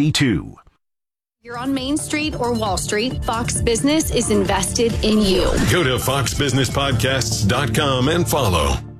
E2. You're on Main Street or Wall Street, Fox Business is invested in you. Go to foxbusinesspodcasts.com and follow.